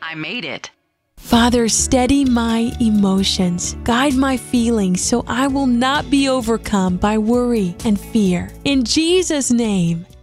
I made it. Father, steady my emotions. Guide my feelings so I will not be overcome by worry and fear. In Jesus' name,